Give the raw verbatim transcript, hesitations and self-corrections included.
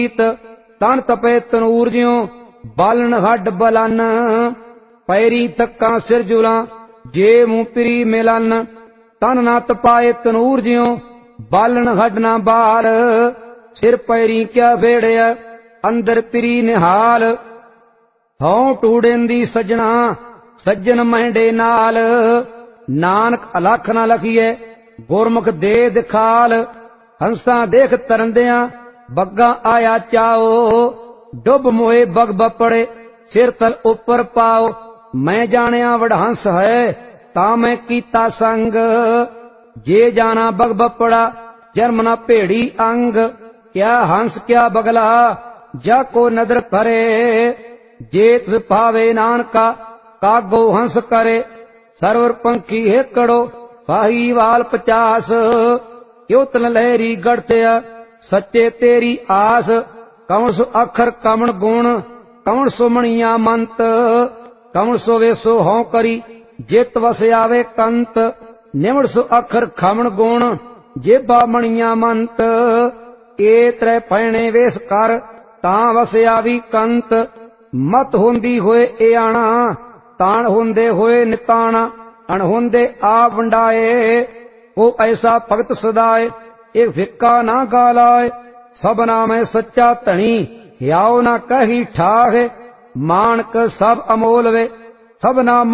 तन तपे तनूर ज्यों बालन हड बलन पैरी तक्का सिर जुला जे मुंह पिरी मिलन तन ना तपाए तनूर ज्यों बालन हड ना बाल सिर पैरी क्या भेड़िया अंदर पिरी निहाल हौ टूड़ेंदी सजना सज्जन महंडे नाल नानक अलख ना लखीए गुरमुख दे दिखाल हंसा देख तरंदिया बग्गा आया चाओ डुब मोए बग बपड़े सिर तल ऊपर पाओ मैं जानिया वडहंस है ता मैं कीता संग जे जाना बग बपड़ा जन्म ना भेड़ी अंग क्या हंस क्या बगला जा को नदर करे जेत पावे नानका कागो हंस करे सरवर पंखी हेकड़ो पाही वाल पचास क्यों तन लहरी गढ़ते सच्चे तेरी आस कौन सो अखर कमण गुण कौन सो मणिया मंत कौन सो वेसो हों करी जित वस आवे कंत निवड़ सो अखर खमण गुण जेबा मणिया मंत ए त्रै पैणे वेस कर तां वस आवी कंत मत होंदी होए ए आना ताण होंदे होए निताना अणहोंदे आ वंडाए वो ऐसा भगत सदाए एक फिक्का ना गालाए सबना में सच्चा धनी हियाओ ना कही ठाह मानक सब अमोल वे सबना